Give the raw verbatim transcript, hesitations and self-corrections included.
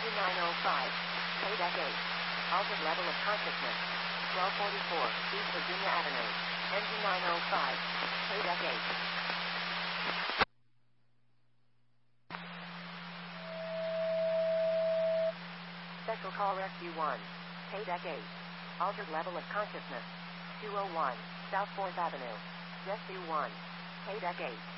Engine nine oh five. Paydeck eight. Altered level of consciousness. twelve forty-four, East Virginia Avenue. Engine nine oh five. Paydeck eight. Special Call Rescue one. Paydeck eight. Altered level of consciousness. two oh one, South fourth Avenue. Rescue one. Paydeck eight.